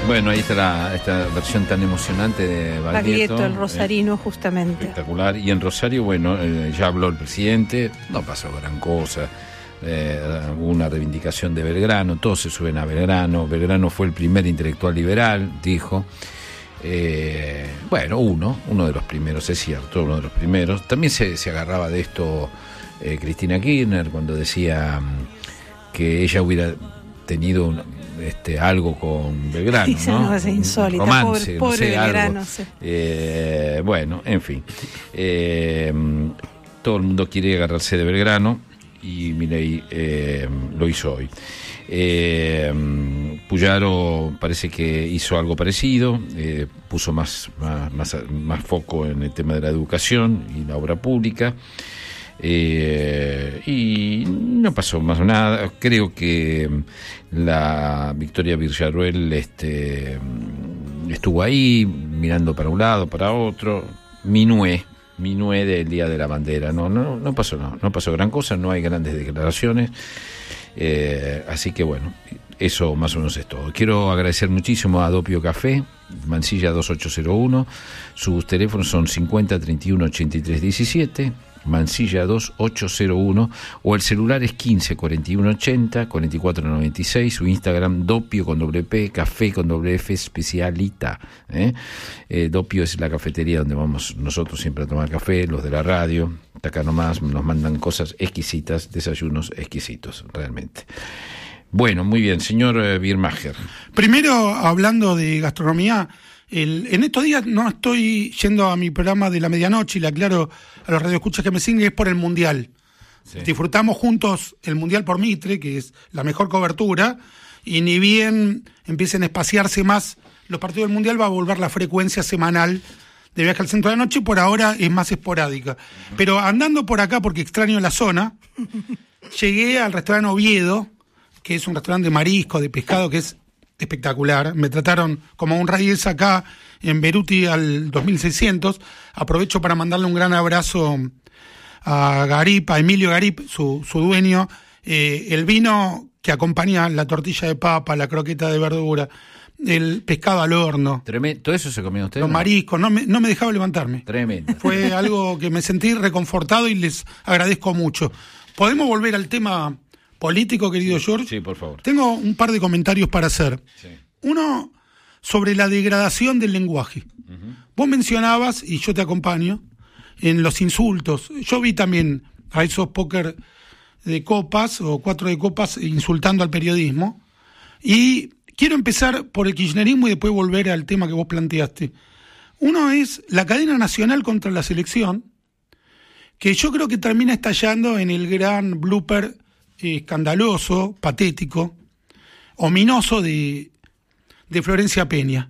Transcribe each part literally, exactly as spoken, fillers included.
Bueno, ahí está la, esta versión tan emocionante de Baglietto. Baglietto, el rosarino, eh, justamente. Espectacular. Y en Rosario, bueno, eh, ya habló el presidente, no pasó gran cosa. Eh, hubo una reivindicación de Belgrano, todos se suben a Belgrano. Belgrano fue el primer intelectual liberal, dijo. Eh, bueno, uno, uno de los primeros, es cierto, uno de los primeros. También se, se agarraba de esto eh, Cristina Kirchner cuando decía um, que ella hubiera tenido un, este, algo con Belgrano, sí, ¿no? No, es insólita, un romance, pobre, pobre no sé, Belgrano, algo. Sí. Eh, bueno, en fin. Eh, todo el mundo quiere agarrarse de Belgrano y Milei eh, lo hizo hoy. Eh, Puyaro parece que hizo algo parecido, eh, puso más, más, más, más foco en el tema de la educación y la obra pública. Eh, y no pasó más nada. Creo que la Victoria Villarruel este, estuvo ahí mirando para un lado, para otro, minué, minué del Día de la Bandera. No, no, no pasó no, no pasó gran cosa, no hay grandes declaraciones. Eh, así que bueno, eso más o menos es todo. Quiero agradecer muchísimo a Doppio Café, Mansilla dos ocho cero uno, sus teléfonos son cincuenta treinta y uno ochenta y tres diecisiete, Mansilla dos ocho cero uno, o el celular es quince cuarenta y uno ochenta cuarenta y cuatro noventa y seis, su Instagram Doppio con doble P, Café con doble F, Specialita. ¿eh? Eh, Doppio es la cafetería donde vamos nosotros siempre a tomar café, los de la radio, hasta acá nomás nos mandan cosas exquisitas, desayunos exquisitos, realmente. Bueno, muy bien, señor eh, Birmacher. Primero, hablando de gastronomía, el, en estos días no estoy yendo a mi programa de la medianoche y le aclaro a los radioescuchas que me siguen, es por el Mundial. Sí. Disfrutamos juntos el Mundial por Mitre, que es la mejor cobertura, y ni bien empiecen a espaciarse más los partidos del Mundial, va a volver la frecuencia semanal de Viaje al Centro de la Noche, por ahora es más esporádica. Uh-huh. Pero andando por acá, porque extraño la zona, llegué al restaurante Oviedo, que es un restaurante de marisco, de pescado, que es espectacular. Me trataron como un rey acá en Beruti al dos mil seiscientos. Aprovecho para mandarle un gran abrazo a Garip, a Emilio Garip, su, su dueño. Eh, el vino que acompaña la tortilla de papa, la croqueta de verdura, el pescado al horno. Tremendo. ¿Todo eso se comió usted? Los ¿no? mariscos, no me, no me dejaba levantarme. Tremendo. Fue algo que me sentí reconfortado y les agradezco mucho. ¿Podemos volver al tema político, querido sí, George? Sí, por favor. Tengo un par de comentarios para hacer. Sí. Uno, sobre la degradación del lenguaje. Uh-huh. Vos mencionabas, y yo te acompaño, en los insultos. Yo vi también a esos póker de copas, o cuatro de copas, insultando al periodismo. Y quiero empezar por el kirchnerismo y después volver al tema que vos planteaste. Uno es la cadena nacional contra la selección, que yo creo que termina estallando en el gran blooper escandaloso, patético, ominoso de, de Florencia Peña.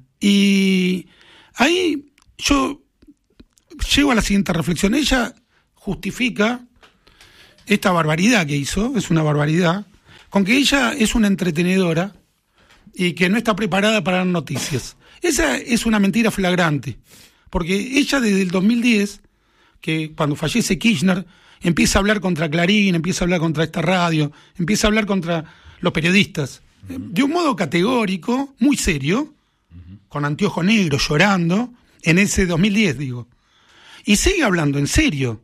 Y ahí yo llego a la siguiente reflexión. Ella justifica esta barbaridad que hizo, es una barbaridad, con que ella es una entretenedora y que no está preparada para dar noticias. Esa es una mentira flagrante, porque ella desde el dos mil diez, que cuando fallece Kirchner, empieza a hablar contra Clarín, empieza a hablar contra esta radio, empieza a hablar contra los periodistas, uh-huh. de un modo categórico, muy serio, uh-huh. con anteojo negro, llorando, en ese dos mil diez, digo. Y sigue hablando en serio,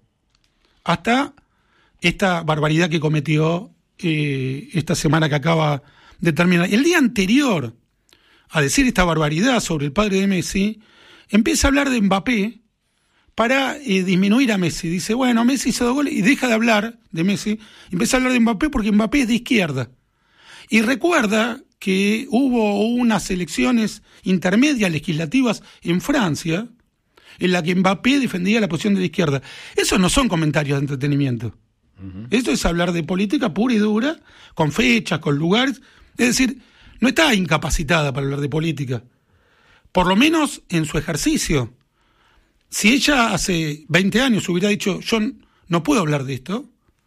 hasta esta barbaridad que cometió eh, esta semana que acaba de terminar. El día anterior a decir esta barbaridad sobre el padre de Messi, empieza a hablar de Mbappé, para eh, disminuir a Messi. Dice, bueno, Messi hizo dos goles y deja de hablar de Messi. Empieza a hablar de Mbappé porque Mbappé es de izquierda. Y recuerda que hubo unas elecciones intermedias legislativas en Francia en la que Mbappé defendía la posición de la izquierda. Esos no son comentarios de entretenimiento. Uh-huh. Esto es hablar de política pura y dura, con fechas, con lugares. Es decir, no está incapacitada para hablar de política. Por lo menos en su ejercicio. Si ella hace veinte años hubiera dicho, yo no puedo hablar de esto,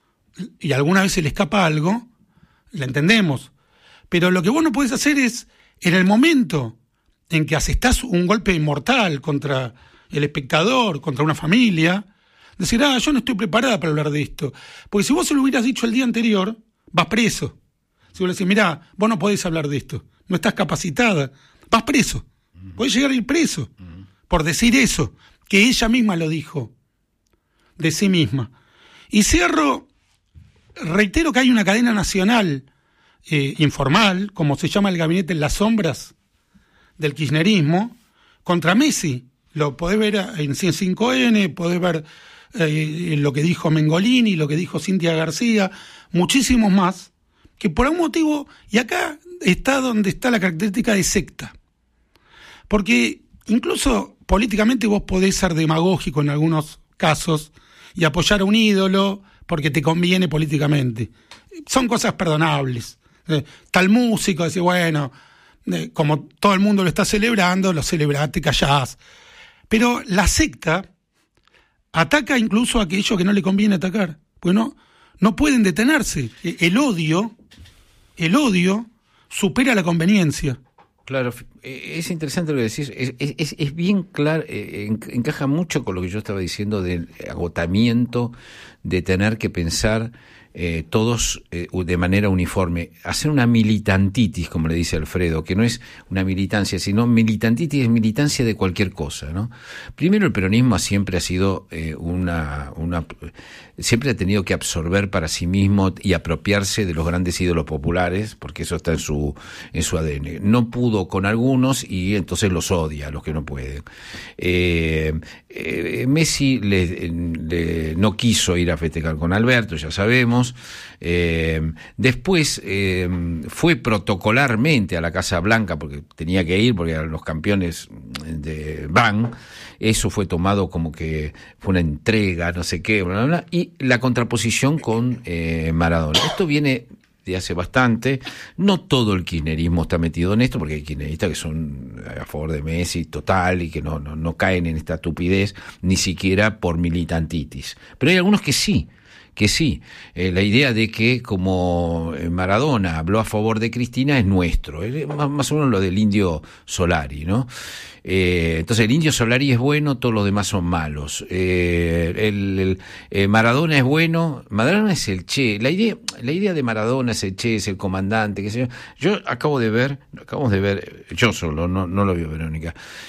y alguna vez se le escapa algo, la entendemos. Pero lo que vos no podés hacer es, en el momento en que asestás un golpe mortal contra el espectador, contra una familia, decir, ah, yo no estoy preparada para hablar de esto. Porque si vos se lo hubieras dicho el día anterior, vas preso. Si vos le decís, mirá, vos no podés hablar de esto, no estás capacitada vas preso. Uh-huh. Podés llegar a ir preso uh-huh. por decir eso, que ella misma lo dijo de sí misma. Y cierro, reitero que hay una cadena nacional eh, informal, como se llama el gabinete en las sombras del kirchnerismo, contra Messi. Lo podés ver en C cinco N, podés ver eh, lo que dijo Mengolini, lo que dijo Cintia García, muchísimos más, que por algún motivo, y acá está donde está la característica de secta, porque incluso políticamente vos podés ser demagógico en algunos casos y apoyar a un ídolo porque te conviene políticamente. Son cosas perdonables. Eh, tal músico, decir, bueno, eh, como todo el mundo lo está celebrando, lo celebraste, callás. Pero la secta ataca incluso a aquello que no le conviene atacar, porque no, no pueden detenerse. El odio, el odio supera la conveniencia. Claro, es interesante lo que decís, es, es, es bien claro, eh, encaja mucho con lo que yo estaba diciendo del agotamiento, de tener que pensar eh, todos eh, de manera uniforme, hacer una militantitis, como le dice Alfredo, que no es una militancia, sino militantitis es militancia de cualquier cosa, ¿no? Primero, el peronismo siempre ha sido eh, una, una, siempre ha tenido que absorber para sí mismo y apropiarse de los grandes ídolos populares, porque eso está en su, en su A D N. No pudo con algunos y entonces los odia a los que no pueden. Eh, eh, Messi le, le, no quiso ir a festejar con Alberto, ya sabemos. Eh, después eh, fue protocolarmente a la Casa Blanca porque tenía que ir, porque eran los campeones de Van. Eso fue tomado como que fue una entrega, no sé qué, bla, bla, bla. Y la contraposición con eh, Maradona. Esto viene de hace bastante. No todo el kirchnerismo está metido en esto, porque hay kirchneristas que son a favor de Messi total y que no, no, no caen en esta estupidez, ni siquiera por militantitis. Pero hay algunos que sí. que sí, eh, la idea de que como Maradona habló a favor de Cristina es nuestro, es más, más o menos lo del Indio Solari, ¿no? Eh, entonces el Indio Solari es bueno, todos los demás son malos. Eh, el, el eh, Maradona es bueno, Maradona es el Che, la idea, la idea de Maradona es el Che, es el comandante, qué sé yo. Yo acabo de ver, acabamos de ver, yo solo, no, no lo vio Verónica,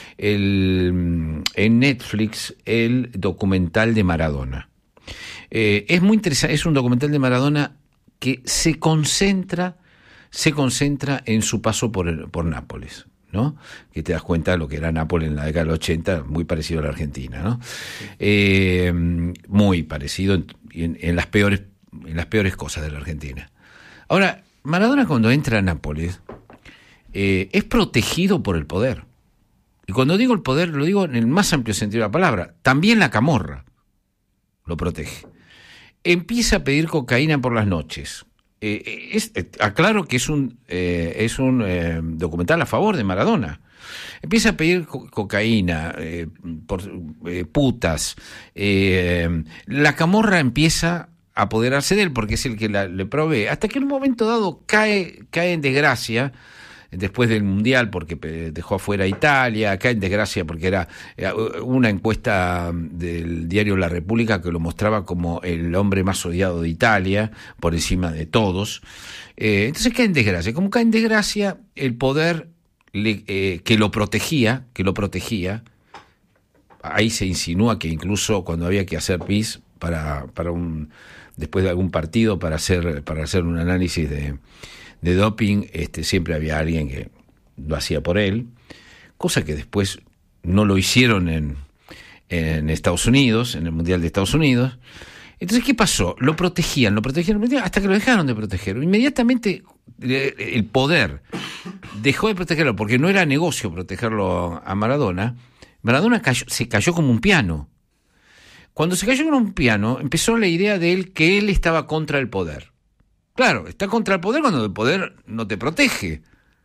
el, en Netflix el documental de Maradona. Eh, es muy interesante, es un documental de Maradona que se concentra, se concentra en su paso por, el, por Nápoles, ¿no? Que te das cuenta de lo que era Nápoles en la década del ochenta, muy parecido a la Argentina, ¿no? Eh, muy parecido en, en, en las peores, en las peores cosas de la Argentina. Ahora, Maradona cuando entra a Nápoles eh, es protegido por el poder. Y cuando digo el poder, lo digo en el más amplio sentido de la palabra. También la camorra lo protege. Empieza a pedir cocaína por las noches. Eh, es, eh, aclaro que es un, eh, es un eh, documental a favor de Maradona. Empieza a pedir co- cocaína, eh, por, eh, putas. Eh, la camorra empieza a apoderarse de él porque es el que la, le provee. Hasta que en un momento dado cae, cae en desgracia después del Mundial porque dejó afuera a Italia, cae en desgracia porque era una encuesta del diario La República que lo mostraba como el hombre más odiado de Italia, por encima de todos. Eh, entonces cae en desgracia. Como cae en desgracia, el poder le, eh, que lo protegía, que lo protegía, ahí se insinúa que incluso cuando había que hacer pis para, para un, después de algún partido, para hacer, para hacer un análisis de de doping, este, siempre había alguien que lo hacía por él, cosa que después no lo hicieron en, en Estados Unidos, en el Mundial de Estados Unidos. Entonces, ¿qué pasó? Lo protegían, lo protegían, lo protegían hasta que lo dejaron de proteger. Inmediatamente el poder dejó de protegerlo, porque no era negocio protegerlo a Maradona. Maradona cayó, se cayó como un piano. Cuando se cayó como un piano, empezó la idea de él que él estaba contra el poder. Claro, está contra el poder cuando el poder no te protege,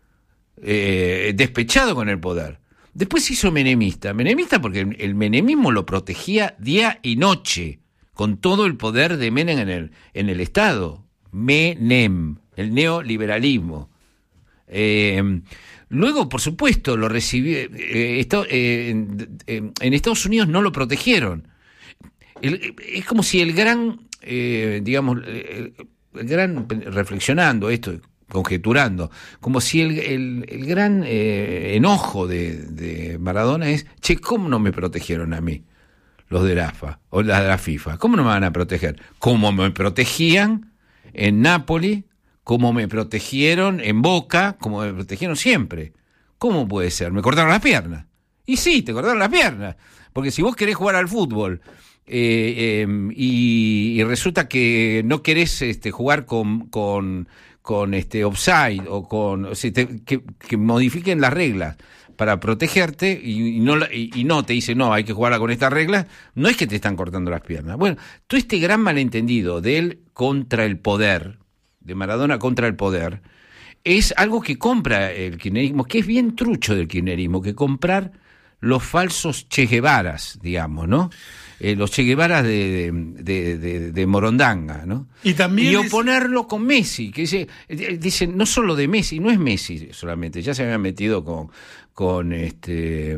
eh, despechado con el poder. Después se hizo menemista, menemista porque el, el menemismo lo protegía día y noche, con todo el poder de Menem en el, en el Estado. Menem, el neoliberalismo. Eh, luego, por supuesto, lo recibió, eh, está, eh, en, en Estados Unidos no lo protegieron. El, es como si el gran, eh, digamos... El, el gran, reflexionando esto, conjeturando, como si el, el, el gran eh, enojo de, de Maradona es, che, ¿cómo no me protegieron a mí los de la A F A o la de la FIFA? ¿Cómo no me van a proteger? ¿Cómo me protegían en Nápoli? ¿Cómo me protegieron en Boca? ¿Cómo me protegieron siempre? ¿Cómo puede ser? ¿Me cortaron las piernas? Y sí, te cortaron las piernas, porque si vos querés jugar al fútbol eh, eh, y, y resulta que no querés este, jugar con... con con este offside o con o sea, te, que, que modifiquen las reglas para protegerte y, y no y, y no te dicen no, hay que jugarla con estas reglas, no es que te están cortando las piernas. Bueno, todo este gran malentendido de él contra el poder, de Maradona contra el poder, es algo que compra el kirchnerismo, que es bien trucho del kirchnerismo, que comprar los falsos Che Guevaras, digamos, ¿no? Eh, los Che Guevaras de, de, de, de Morondanga, ¿no? Y también y es... oponerlo con Messi, que dice, dicen no solo de Messi, no es Messi solamente, ya se habían metido con con este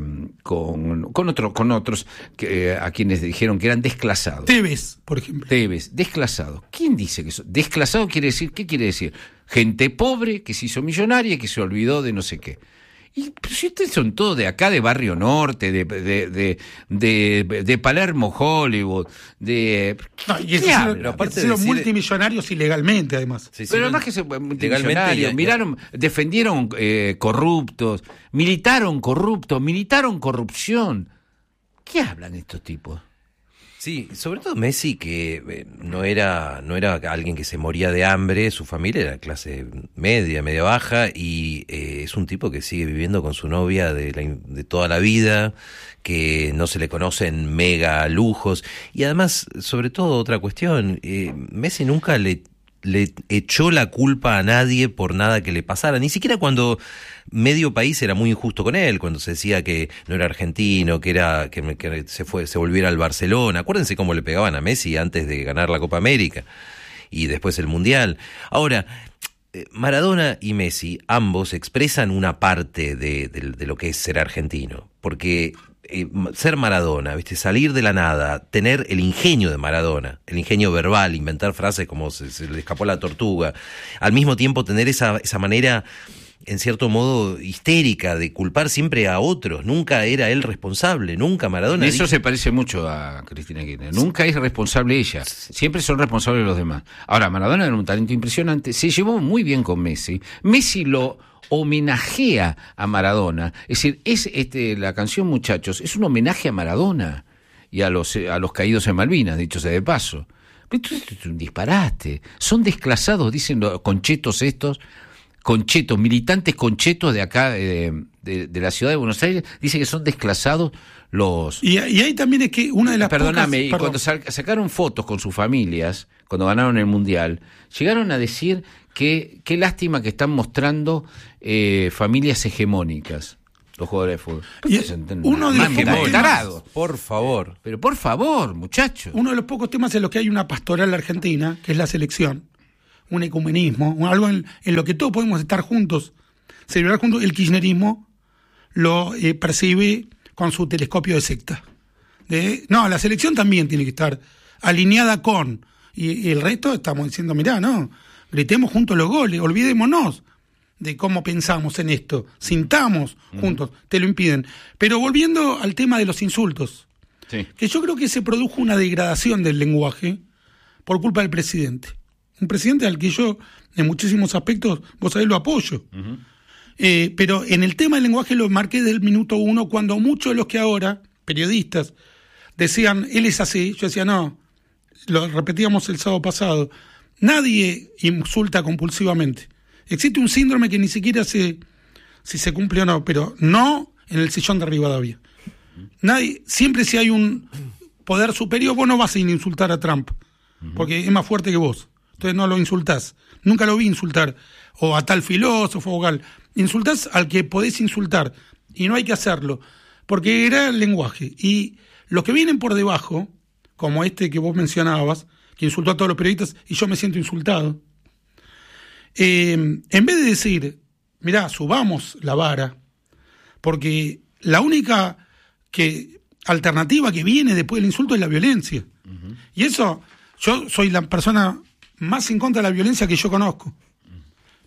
con con otros con otros que a quienes dijeron que eran desclasados. Tevez, por ejemplo. Tevez, desclasado. ¿Quién dice que eso? Desclasado quiere decir, ¿qué quiere decir? Gente pobre que se hizo millonaria y que se olvidó de no sé qué. Y pero si ustedes son todos de acá, de Barrio Norte, de de de de, de Palermo, Hollywood, de no, y ¿qué hablan? Aparte de decir... multimillonarios ilegalmente, además. Sí, sí, pero además que se multimillonarios, miraron, defendieron eh, corruptos, militaron corruptos, militaron corrupción. ¿Qué hablan estos tipos? Sí, sobre todo Messi, que eh, no era no era alguien que se moría de hambre, su familia era clase media, media baja, y eh, es un tipo que sigue viviendo con su novia de, la, de toda la vida, que no se le conocen mega lujos, y además, sobre todo otra cuestión, eh, Messi nunca le le echó la culpa a nadie por nada que le pasara, ni siquiera cuando medio país era muy injusto con él, cuando se decía que no era argentino, que era que, que se fue se volviera al Barcelona. Acuérdense cómo le pegaban a Messi antes de ganar la Copa América y después el Mundial. Ahora, Maradona y Messi ambos expresan una parte de, de, de lo que es ser argentino, porque Eh, ser Maradona, ¿viste? Salir de la nada, tener el ingenio de Maradona, el ingenio verbal, inventar frases como se, se le escapó la tortuga, al mismo tiempo tener esa, esa manera, en cierto modo, histérica de culpar siempre a otros, nunca era él responsable, nunca Maradona... Eso dijo... se parece mucho a Cristina Kirchner, nunca es responsable ella, siempre son responsables los demás. Ahora, Maradona era un talento impresionante, se llevó muy bien con Messi, Messi lo... homenajea a Maradona, es decir, es este la canción Muchachos, es un homenaje a Maradona y a los a los caídos en Malvinas, dicho sea de paso. Pero esto es un disparate, son desclasados, dicen los conchetos estos, conchetos, militantes conchetos de acá, de, de, de la ciudad de Buenos Aires, dicen que son desclasados los... Y, y ahí también es que una de las Perdóname, pocas... y cuando sacaron fotos con sus familias, cuando ganaron el Mundial, llegaron a decir que qué lástima que están mostrando eh, familias hegemónicas, los jugadores de fútbol. Y uno de los pocos temas, por favor. Pero por favor, muchachos. Uno de los pocos temas en los que hay una pastoral argentina, que es la selección, un ecumenismo, algo en, en lo que todos podemos estar juntos, celebrar juntos. El kirchnerismo lo eh, percibe con su telescopio de secta. De, no, la selección también tiene que estar alineada con, y, y el resto estamos diciendo, mirá, no, gritemos juntos los goles, olvidémonos de cómo pensamos en esto, sintamos juntos, mm. te lo impiden. Pero volviendo al tema de los insultos, sí. que yo creo que se produjo una degradación del lenguaje por culpa del presidente. Un presidente al que yo, en muchísimos aspectos, vos sabés, lo apoyo. Uh-huh. Eh, pero en el tema del lenguaje lo marqué desde el minuto uno, cuando muchos de los que ahora, periodistas, decían, él es así, yo decía, no, lo repetíamos el sábado pasado, nadie insulta compulsivamente. Existe un síndrome que ni siquiera sé si se cumple o no, pero no en el sillón de Rivadavia. Nadie, siempre si hay un poder superior, vos no vas a ir a insultar a Trump, porque es más fuerte que vos. Entonces no lo insultás. Nunca lo vi insultar, o a tal filósofo, o tal. Insultás al que podés insultar, y no hay que hacerlo, porque era el lenguaje. Y los que vienen por debajo, como este que vos mencionabas, que insultó a todos los periodistas, y yo me siento insultado, eh, en vez de decir, mirá, subamos la vara, porque la única que alternativa que viene después del insulto es la violencia. Uh-huh. Y eso, yo soy la persona más en contra de la violencia que yo conozco.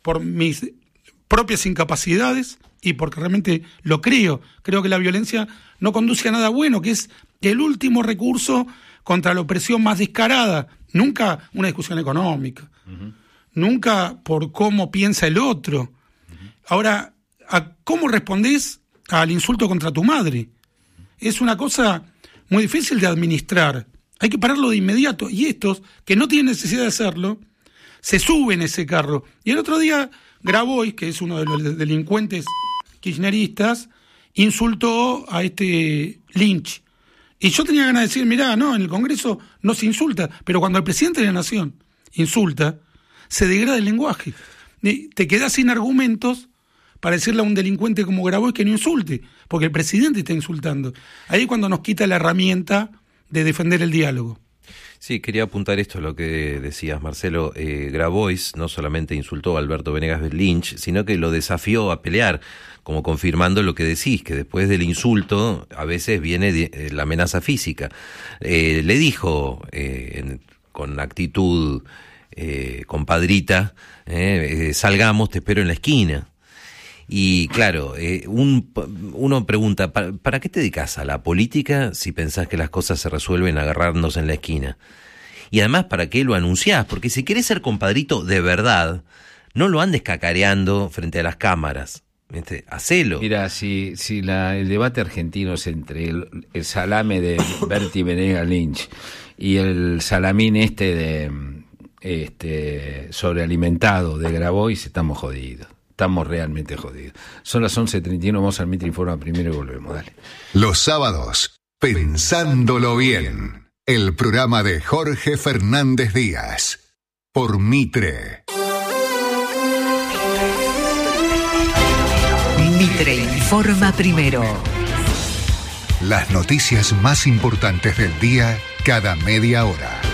por mis propias incapacidades y porque realmente lo creo. Creo que la violencia no conduce a nada bueno, que es el último recurso contra la opresión más descarada. Nunca una discusión económica, uh-huh. nunca por cómo piensa el otro. Uh-huh. Ahora, ¿a cómo respondés al insulto contra tu madre? Es una cosa muy difícil de administrar. Hay que pararlo de inmediato. Y estos, que no tienen necesidad de hacerlo, se suben a ese carro. Y el otro día, Grabois, que es uno de los delincuentes kirchneristas, insultó a este Lynch. Y yo tenía ganas de decir, mirá, no, en el Congreso no se insulta, pero cuando el presidente de la Nación insulta, se degrada el lenguaje. Te quedás sin argumentos para decirle a un delincuente como Grabois que no insulte, porque el presidente está insultando. Ahí es cuando nos quita la herramienta de defender el diálogo. Sí, quería apuntar esto a lo que decías, Marcelo. Eh, Grabois no solamente insultó a Alberto Venegas Lynch, sino que lo desafió a pelear, como confirmando lo que decís, que después del insulto a veces viene de, la amenaza física. Eh, le dijo eh, en, con actitud eh, compadrita, eh, eh, salgamos, te espero en la esquina. Y claro, eh, un, uno pregunta, ¿para, ¿para qué te dedicas a la política si pensás que las cosas se resuelven agarrarnos en la esquina? Y además, ¿para qué lo anunciás? Porque si querés ser compadrito de verdad, no lo andes cacareando frente a las cámaras. ¿Viste? Hacelo. Mira, si, si la, el debate argentino es entre el, el salame de Berti Venegas Lynch y el salamín este de este sobrealimentado de Grabois, estamos jodidos. Estamos realmente jodidos. Son las once treinta y uno, vamos al Mitre Informa primero y volvemos, dale. Los sábados, Pensándolo Bien, el programa de Jorge Fernández Díaz, por Mitre. Mitre Informa primero. Las noticias más importantes del día cada media hora.